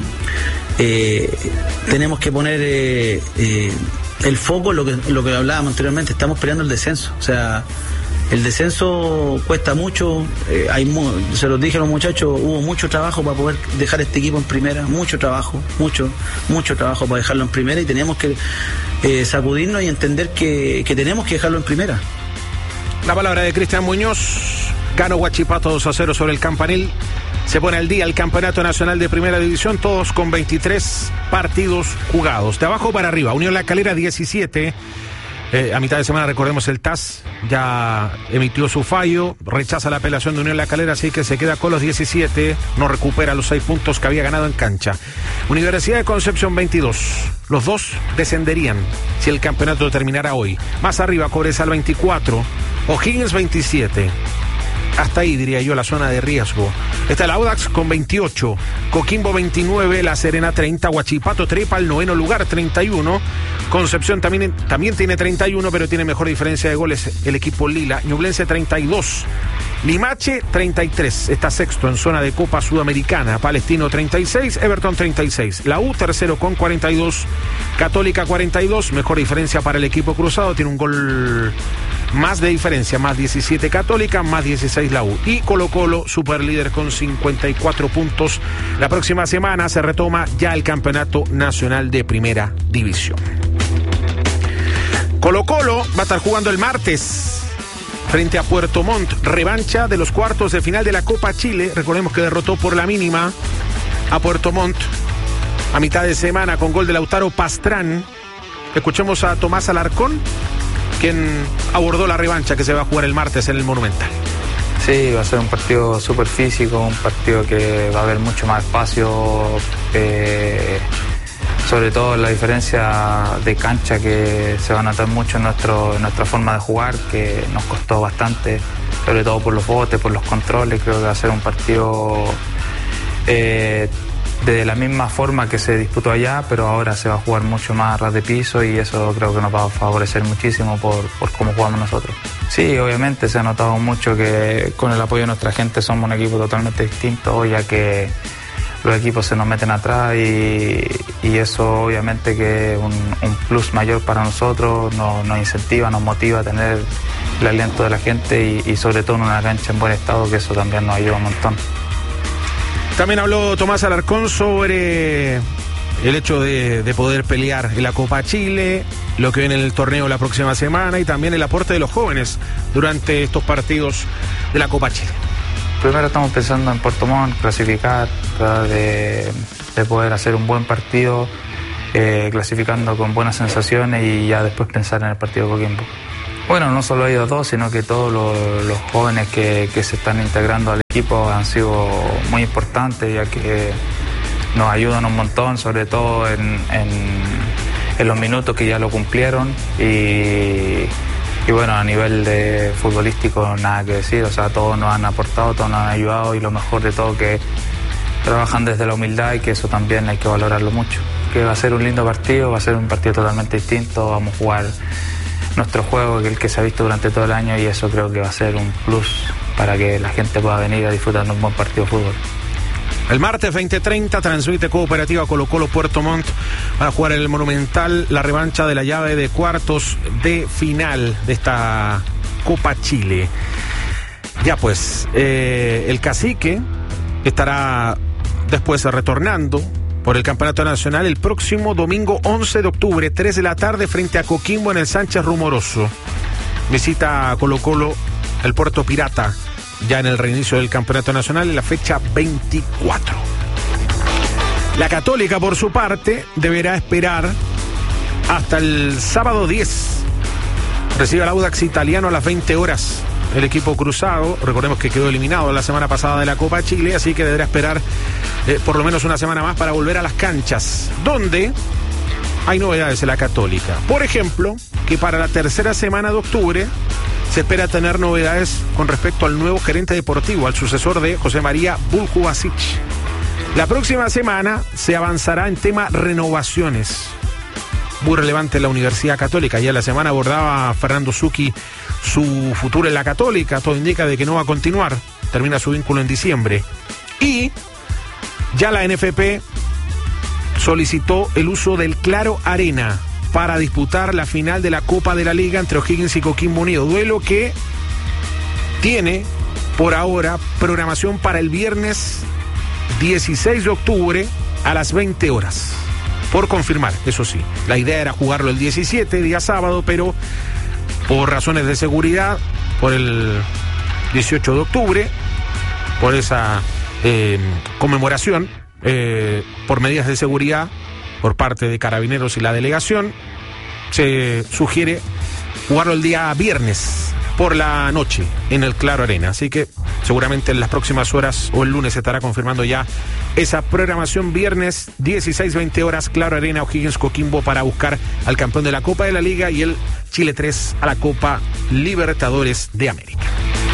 tenemos que poner el foco, lo que hablábamos anteriormente. Estamos peleando el descenso, o sea, el descenso cuesta mucho, se los dije a los muchachos, hubo mucho trabajo para poder dejar este equipo en primera, mucho trabajo para dejarlo en primera, y tenemos que sacudirnos y entender que tenemos que dejarlo en primera. La palabra de Cristian Muñoz. Ganó Huachipato 2-0 sobre el Campanil. Se pone al día el Campeonato Nacional de Primera División, todos con 23 partidos jugados. De abajo para arriba, Unión La Calera 17. A mitad de semana, recordemos, el TAS ya emitió su fallo, rechaza la apelación de Unión La Calera, así que se queda con los 17, no recupera los 6 puntos que había ganado en cancha. Universidad de Concepción 22, los 2 descenderían si el campeonato terminara hoy. Más arriba, Cobresal 24, O'Higgins 27. Hasta ahí, diría yo, la zona de riesgo. Está el Audax con 28, Coquimbo 29, La Serena 30, Huachipato trepa al 9º lugar, 31. Concepción también tiene 31, pero tiene mejor diferencia de goles el equipo Lila. Ñublense 32, Limache 33, está sexto en zona de Copa Sudamericana. Palestino 36, Everton 36. La U tercero con 42, Católica 42, mejor diferencia para el equipo cruzado, tiene un gol más de diferencia, más 17 Católica, más 16 la U. Y Colo-Colo, superlíder con 54 puntos. La próxima semana se retoma ya el Campeonato Nacional de Primera División. Colo-Colo va a estar jugando el martes frente a Puerto Montt, revancha de los cuartos de final de la Copa Chile. Recordemos que derrotó por la mínima a Puerto Montt a mitad de semana con gol de Lautaro Pastrán. Escuchemos a Tomás Alarcón, quien abordó la revancha que se va a jugar el martes en el Monumental. Sí, va a ser un partido súper físico, un partido que va a haber mucho más espacio, sobre todo la diferencia de cancha que se va a notar mucho en nuestra forma de jugar, que nos costó bastante, sobre todo por los botes, por los controles. Creo que va a ser un partido de la misma forma que se disputó allá, pero ahora se va a jugar mucho más a ras de piso, y eso creo que nos va a favorecer muchísimo por cómo jugamos nosotros. Sí, obviamente se ha notado mucho que con el apoyo de nuestra gente somos un equipo totalmente distinto, ya que los equipos se nos meten atrás, y eso obviamente que es un plus mayor para nosotros, nos incentiva, nos motiva a tener el aliento de la gente y sobre todo en una cancha en buen estado, que eso también nos ayuda un montón. También habló Tomás Alarcón sobre el hecho de poder pelear en la Copa Chile, lo que viene en el torneo la próxima semana y también el aporte de los jóvenes durante estos partidos de la Copa Chile. Primero estamos pensando en Puerto Montt, clasificar, de poder hacer un buen partido, clasificando con buenas sensaciones y ya después pensar en el partido de Coquimbo. Bueno, no solo ellos dos, sino que todos los jóvenes que se están integrando al equipo han sido muy importantes, ya que nos ayudan un montón, sobre todo en los minutos que ya lo cumplieron y bueno, a nivel de futbolístico nada que decir, o sea, todos nos han aportado, todos nos han ayudado y lo mejor de todo que trabajan desde la humildad y que eso también hay que valorarlo mucho. Que va a ser un lindo partido, va a ser un partido totalmente distinto, vamos a jugar nuestro juego, que es el que se ha visto durante todo el año y eso creo que va a ser un plus para que la gente pueda venir a disfrutar de un buen partido de fútbol. El martes 20:30 transmite Cooperativa Colo-Colo Puerto Montt para jugar en el Monumental la revancha de la llave de cuartos de final de esta Copa Chile. Ya pues, el Cacique estará después retornando por el Campeonato Nacional el próximo domingo 11 de octubre, 3 de la tarde, frente a Coquimbo en el Sánchez Rumoroso. Visita a Colo-Colo el Puerto Pirata, ya en el reinicio del Campeonato Nacional en la fecha 24. La Católica, por su parte, deberá esperar hasta el sábado 10. Recibe al Audax Italiano a las 20 horas. El equipo cruzado, recordemos que quedó eliminado la semana pasada de la Copa Chile, así que deberá esperar por lo menos una semana más para volver a las canchas, donde hay novedades en la Católica. Por ejemplo, que para la tercera semana de octubre se espera tener novedades con respecto al nuevo gerente deportivo, al sucesor de José María Buljubasic. La próxima semana se avanzará en tema renovaciones. Muy relevante en la Universidad Católica. Ya la semana abordaba Fernando Zucchi su futuro en la Católica. Todo indica de que no va a continuar. Termina su vínculo en diciembre. Y ya la NFP solicitó el uso del Claro Arena para disputar la final de la Copa de la Liga entre O'Higgins y Coquimbo Unido. Duelo que tiene por ahora programación para el viernes 16 de octubre a las 20 horas. Por confirmar, eso sí. La idea era jugarlo el 17, día sábado, pero por razones de seguridad, por el 18 de octubre, por esa conmemoración, por medidas de seguridad por parte de Carabineros y la delegación, se sugiere jugarlo el día viernes por la noche en el Claro Arena. Así que seguramente en las próximas horas o el lunes se estará confirmando ya esa programación. Viernes 16-20 horas, Claro Arena, O'Higgins Coquimbo, para buscar al campeón de la Copa de la Liga y el Chile 3 a la Copa Libertadores de América.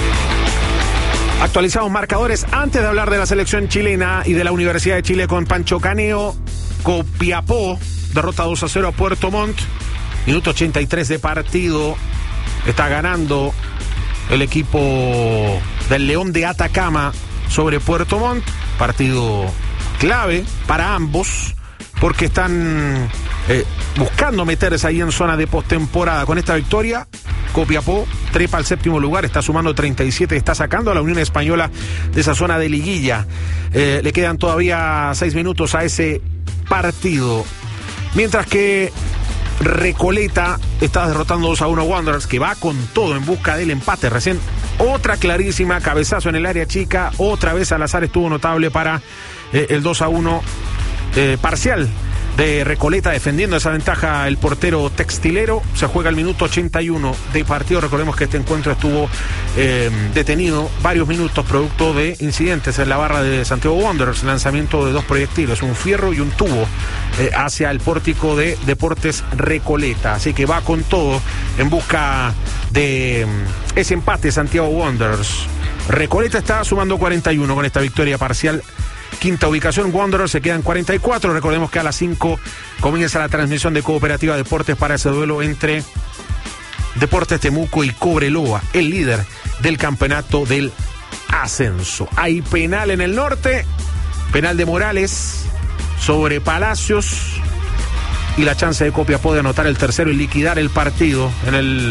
Actualizados marcadores antes de hablar de la selección chilena y de la Universidad de Chile con Pancho Caneo. Copiapó derrota 2-0 a Puerto Montt. Minuto 83 de partido. Está ganando el equipo del León de Atacama sobre Puerto Montt. Partido clave para ambos porque están buscando meterse ahí en zona de postemporada. Con esta victoria, Copiapó trepa al séptimo lugar, está sumando 37, está sacando a la Unión Española de esa zona de liguilla. Le quedan todavía 6 minutos a ese partido. Mientras que Recoleta está derrotando 2-1 a Wanderers, que va con todo en busca del empate. Recién otra clarísima, cabezazo en el área chica. Otra vez Salazar estuvo notable para el 2-1 parcial de Recoleta, defendiendo esa ventaja el portero textilero. Se juega el minuto 81 de partido. Recordemos que este encuentro estuvo detenido varios minutos producto de incidentes en la barra de Santiago Wanderers, lanzamiento de 2 proyectiles, un fierro y un tubo hacia el pórtico de Deportes Recoleta. Así que va con todo en busca de ese empate Santiago Wanderers. Recoleta está sumando 41 con esta victoria parcial. Quinta ubicación, Wanderers se quedan 44. Recordemos que a las 5 comienza la transmisión de Cooperativa Deportes para ese duelo entre Deportes Temuco y Cobreloa, el líder del campeonato del ascenso. Hay penal en el norte, penal de Morales sobre Palacios y la chance de Copiapó de anotar el tercero y liquidar el partido en el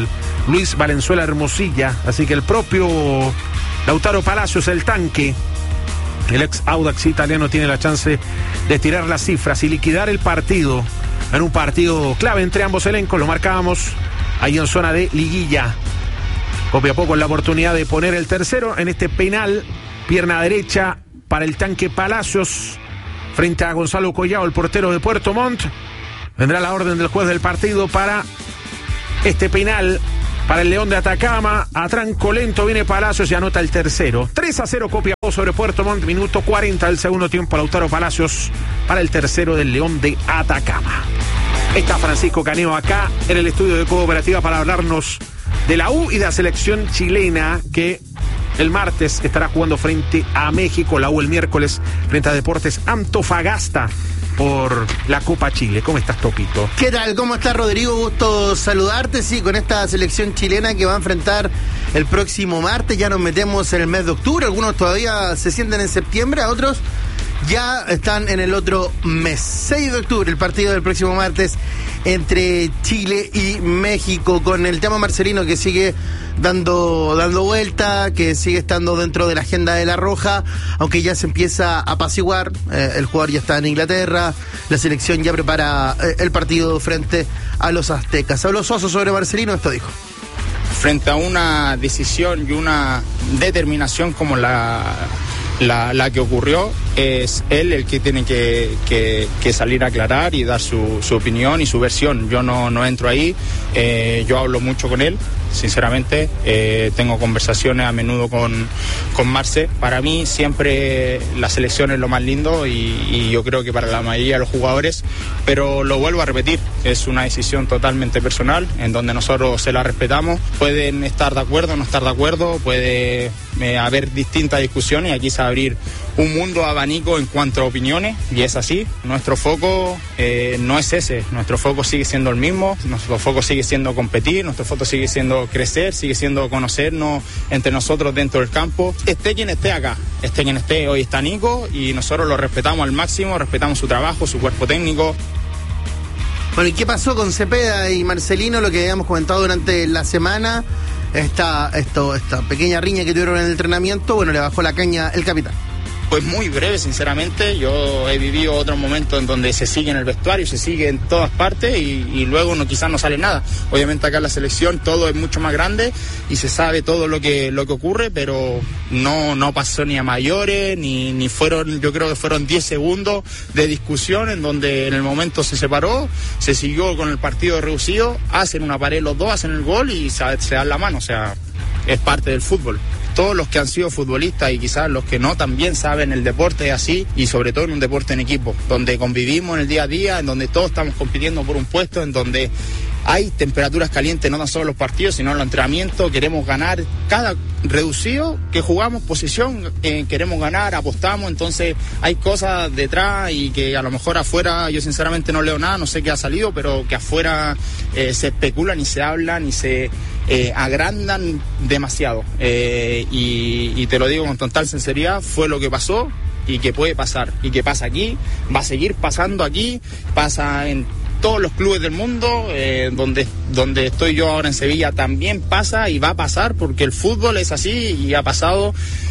Luis Valenzuela Hermosilla. Así que el propio Lautaro Palacios, el tanque, el ex Audax italiano, tiene la chance de estirar las cifras y liquidar el partido en un partido clave entre ambos elencos. Lo marcábamos ahí en zona de liguilla. Copiapó con la oportunidad de poner el tercero en este penal, pierna derecha para el tanque Palacios frente a Gonzalo Collao, el portero de Puerto Montt. Vendrá la orden del juez del partido para este penal para el León de Atacama. A tranco lento viene Palacios y anota el tercero. 3-0 Copiapó sobre Puerto Montt, minuto 40 del segundo tiempo. Lautaro Palacios para el tercero del León de Atacama. Está Francisco Caneo acá en el estudio de Cooperativa para hablarnos de la U y de la selección chilena que el martes estará jugando frente a México. La U el miércoles frente a Deportes Antofagasta por la Copa Chile. ¿Cómo estás, Topito? ¿Qué tal? ¿Cómo estás, Rodrigo? Gusto saludarte. Sí, con esta selección chilena que va a enfrentar el próximo martes. Ya nos metemos en el mes de octubre. Algunos todavía se sienten en septiembre, a otros ya están en el otro mes. 6 de octubre, el partido del próximo martes entre Chile y México, con el tema Marcelino que sigue dando vuelta, que sigue estando dentro de la agenda de La Roja, aunque ya se empieza a apaciguar. El jugador ya está en Inglaterra, la selección ya prepara el partido frente a los aztecas. Habló Suazo sobre Marcelino, esto dijo: frente a una decisión y una determinación como la que ocurrió, es él el que tiene que salir a aclarar y dar su opinión y su versión. Yo no entro ahí, yo hablo mucho con él, sinceramente, tengo conversaciones a menudo con Marce. Para mí siempre la selección es lo más lindo y yo creo que para la mayoría de los jugadores, pero lo vuelvo a repetir, es una decisión totalmente personal en donde nosotros se la respetamos. Pueden estar de acuerdo, no estar de acuerdo, puede haber distintas discusiones y aquí se va a abrir un mundo abanico en cuanto a opiniones y es así. Nuestro foco no es ese, nuestro foco sigue siendo el mismo, nuestro foco sigue siendo competir, nuestro foco sigue siendo crecer, sigue siendo conocernos entre nosotros dentro del campo. Esté quien esté acá, esté quien esté, hoy está Nico y nosotros lo respetamos al máximo, respetamos su trabajo, su cuerpo técnico. Bueno, ¿y qué pasó con Cepeda y Marcelino? Lo que habíamos comentado durante la semana, esta pequeña riña que tuvieron en el entrenamiento, bueno, le bajó la caña el capitán. Pues muy breve, sinceramente. Yo he vivido otros momentos en donde se sigue en el vestuario, se sigue en todas partes y luego quizás no sale nada. Obviamente acá en la selección todo es mucho más grande y se sabe todo lo que ocurre, pero no pasó ni a mayores, ni fueron, yo creo que fueron 10 segundos de discusión en donde en el momento se separó, se siguió con el partido reducido, hacen una pared los dos, hacen el gol y se dan la mano, o sea, es parte del fútbol. Todos los que han sido futbolistas y quizás los que no también saben el deporte es así y sobre todo en un deporte en equipo, donde convivimos en el día a día, en donde todos estamos compitiendo por un puesto, en donde hay temperaturas calientes, no tan solo los partidos, sino en los entrenamientos. Queremos ganar cada reducido que jugamos, posición, queremos ganar, apostamos, entonces hay cosas detrás y que a lo mejor afuera yo sinceramente no leo nada, no sé qué ha salido, pero que afuera se especulan y se hablan y se agrandan demasiado y te lo digo con total sinceridad, fue lo que pasó y que puede pasar y que pasa aquí, va a seguir pasando aquí, pasa en todos los clubes del mundo, donde estoy yo ahora en Sevilla también pasa y va a pasar porque el fútbol es así y ha pasado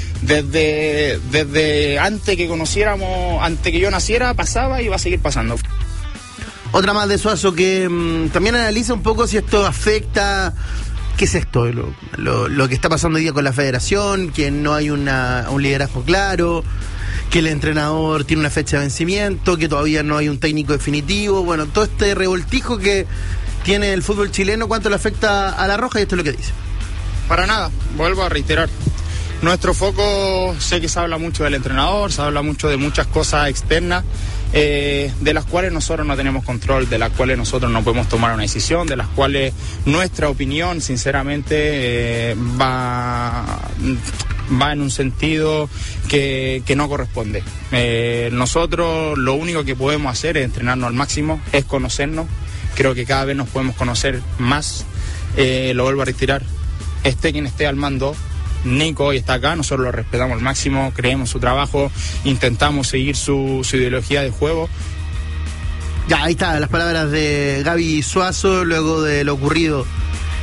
desde antes que conociéramos, antes que yo naciera, pasaba y va a seguir pasando. Otra más de Suazo que también analiza un poco si esto afecta. ¿Qué es esto? Lo que está pasando hoy día con la federación, que no hay un liderazgo claro, que el entrenador tiene una fecha de vencimiento, que todavía no hay un técnico definitivo. Bueno, todo este revoltijo que tiene el fútbol chileno, ¿cuánto le afecta a La Roja? Y esto es lo que dice. Para nada, vuelvo a reiterar. Nuestro foco, sé que se habla mucho del entrenador, se habla mucho de muchas cosas externas, de las cuales nosotros no tenemos control, de las cuales nosotros no podemos tomar una decisión, de las cuales nuestra opinión, sinceramente, va en un sentido que no corresponde. Nosotros lo único que podemos hacer es entrenarnos al máximo, es conocernos. Creo que cada vez nos podemos conocer más. Lo vuelvo a retirar. Esté quien esté al mando, Nico hoy está acá, nosotros lo respetamos al máximo, creemos su trabajo, intentamos seguir su ideología de juego. Ya, ahí está, las palabras de Gaby Suazo luego de lo ocurrido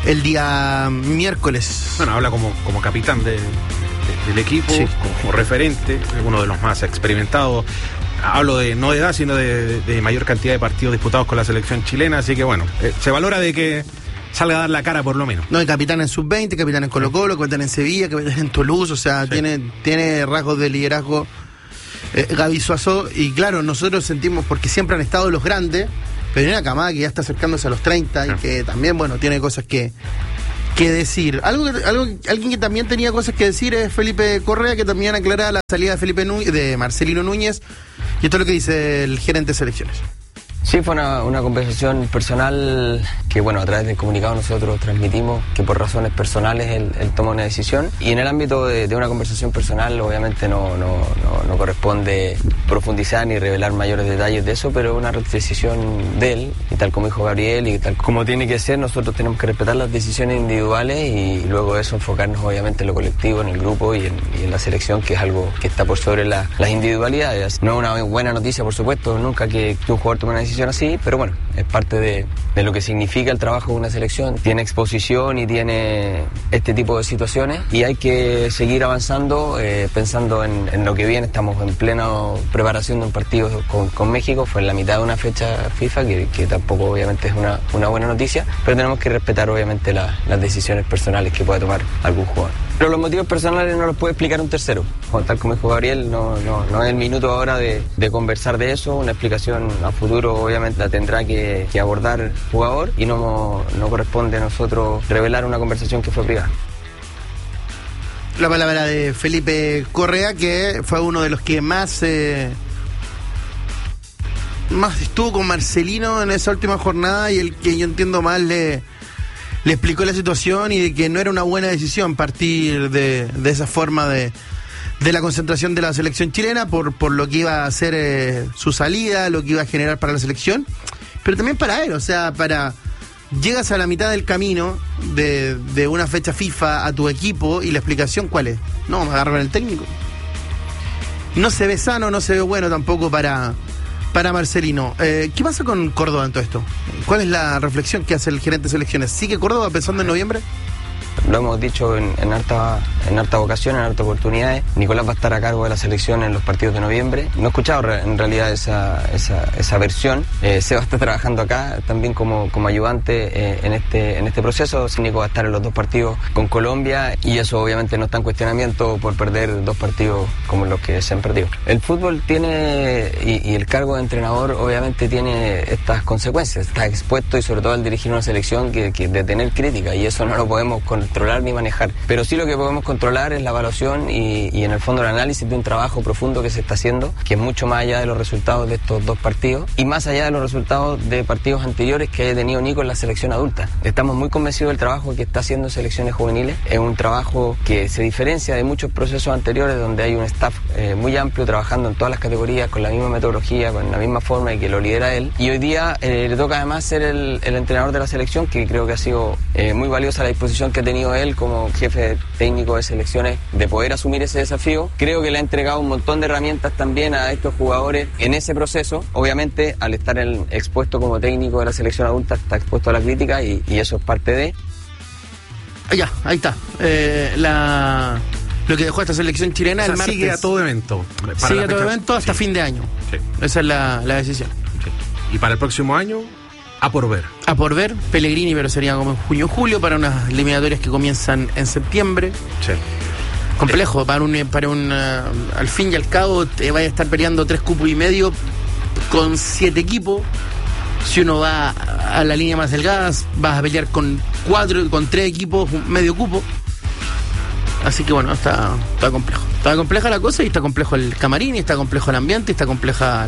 el día miércoles. Bueno, habla como capitán del equipo, Sí. como referente, uno de los más experimentados. Hablo no de edad, sino de mayor cantidad de partidos disputados con la selección chilena, así que bueno, se valora de que salga a dar la cara por lo menos. No, y capitán en Sub-20, capitán en Colo-Colo, capitán en Sevilla, capitán en Toulouse, o sea, Sí. tiene rasgos de liderazgo Gaby Suazo, y claro, nosotros sentimos, porque siempre han estado los grandes, pero hay una camada que ya está acercándose a los 30 y que también, bueno, tiene cosas que decir. Alguien que también tenía cosas que decir es Felipe Correa, que también aclara la salida de Marcelino Núñez, y esto es lo que dice el gerente de selecciones. Sí, fue una conversación personal que, bueno, a través del comunicado nosotros transmitimos que por razones personales él toma una decisión, y en el ámbito de una conversación personal obviamente no corresponde profundizar ni revelar mayores detalles de eso, pero es una decisión de él, y tal como dijo Gabriel y tal como tiene que ser, nosotros tenemos que respetar las decisiones individuales y luego de eso enfocarnos obviamente en lo colectivo, en el grupo y en la selección, que es algo que está por sobre las individualidades. No es una buena noticia, por supuesto, nunca que un jugador tome una decisión así, pero bueno, es parte de lo que significa el trabajo de una selección. Tiene exposición y tiene este tipo de situaciones, y hay que seguir avanzando, pensando en lo que viene. Estamos en plena preparación de un partido con México, fue en la mitad de una fecha FIFA, que tampoco obviamente es una buena noticia, pero tenemos que respetar obviamente las decisiones personales que pueda tomar algún jugador. Pero los motivos personales no los puede explicar un tercero. Tal como dijo Gabriel, no es el minuto ahora de conversar de eso. Una explicación a futuro obviamente la tendrá que abordar el jugador, y no corresponde a nosotros revelar una conversación que fue privada. La palabra de Felipe Correa, que fue uno de los que más estuvo con Marcelino en esa última jornada, y el que yo entiendo más le explicó la situación, y de que no era una buena decisión partir de esa forma de la concentración de la selección chilena por lo que iba a ser su salida, lo que iba a generar para la selección, pero también para él. O sea, llegas a la mitad del camino de una fecha FIFA a tu equipo, y la explicación, ¿cuál es? No, me agarran el técnico. No se ve sano, no se ve bueno tampoco para Marcelino. ¿Qué pasa con Córdoba en todo esto? ¿Cuál es la reflexión que hace el gerente de selecciones? ¿Sigue Córdoba pensando en noviembre? Lo hemos dicho en harta ocasión, en hartas oportunidades. Nicolás va a estar a cargo de la selección en los partidos de noviembre. No he escuchado en realidad esa versión. Seba está trabajando acá también como ayudante en este proceso. Nico va a estar en los 2 partidos con Colombia, y eso obviamente no está en cuestionamiento por perder 2 partidos como los que se han perdido. El fútbol tiene, y el cargo de entrenador obviamente tiene estas consecuencias. Está expuesto, y sobre todo al dirigir una selección, de tener crítica, y eso no lo podemos controlar ni manejar, pero sí lo que podemos controlar es la evaluación y en el fondo el análisis de un trabajo profundo que se está haciendo, que es mucho más allá de los resultados de estos 2 partidos y más allá de los resultados de partidos anteriores que haya tenido Nico en la selección adulta. Estamos muy convencidos del trabajo que está haciendo en selecciones juveniles. Es un trabajo que se diferencia de muchos procesos anteriores, donde hay un staff muy amplio trabajando en todas las categorías con la misma metodología, con la misma forma, y que lo lidera él, y hoy día le toca además ser el entrenador de la selección, que creo que ha sido muy valiosa la disposición que ha tenido él como jefe técnico de selecciones de poder asumir ese desafío. Creo que le ha entregado un montón de herramientas también a estos jugadores en ese proceso. Obviamente, al estar expuesto como técnico de la selección adulta, está expuesto a la crítica, y eso es parte de... Ya, ahí está. Lo que dejó esta selección chilena, o sea, el martes. Sigue a todo evento. Sigue a todo evento hasta fin de año. Sí. Esa es la decisión. Sí. Y para el próximo año, a por ver. A por ver, Pellegrini, pero sería como en junio o julio, para unas eliminatorias que comienzan en septiembre. Sí. Complejo, al fin y al cabo te vaya a estar peleando 3 cupos y medio con 7 equipos. Si uno va a la línea más delgada, vas a pelear con 3 equipos, medio cupo. Así que bueno, está complejo. Está compleja la cosa, y está complejo el camarín, y está complejo el ambiente, y está compleja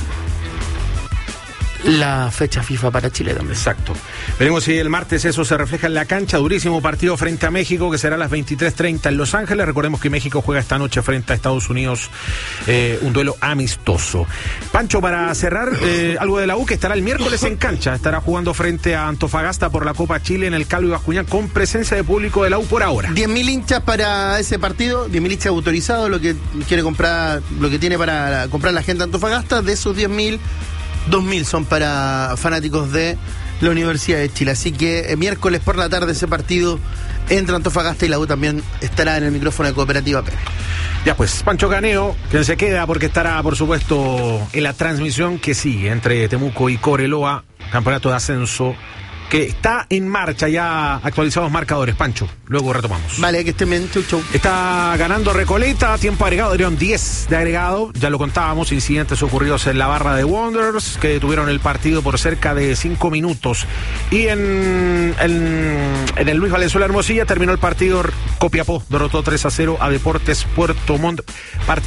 la fecha FIFA para Chile también. Exacto. Veremos si el martes eso se refleja en la cancha. Durísimo partido frente a México, que será a las 23:30 en Los Ángeles. Recordemos que México juega esta noche frente a Estados Unidos, un duelo amistoso. Pancho, para cerrar, algo de la U, que estará el miércoles en cancha. Estará jugando frente a Antofagasta por la Copa Chile en el Calvo Bascuñán, con presencia de público de la U por ahora. 10.000 hinchas para ese partido, 10.000 hinchas autorizados, lo que quiere comprar, lo que tiene para comprar la gente de Antofagasta. De esos 10.000, 2.000 son para fanáticos de la Universidad de Chile. Así que miércoles por la tarde ese partido entre Antofagasta y la U también estará en el micrófono de Cooperativa Pérez. Ya pues, Pancho Caneo, quien se queda porque estará, por supuesto, en la transmisión que sigue entre Temuco y Cobreloa, campeonato de ascenso, que está en marcha, ya actualizados marcadores, Pancho. Luego retomamos. Vale, que estén bien, chau. Está ganando Recoleta, tiempo agregado, dieron 10 de agregado, ya lo contábamos, incidentes ocurridos en la barra de Wanderers, que detuvieron el partido por cerca de 5 minutos. Y en el Luis Valenzuela Hermosilla terminó el partido, Copiapó derrotó 3-0 a Deportes Puerto Montt.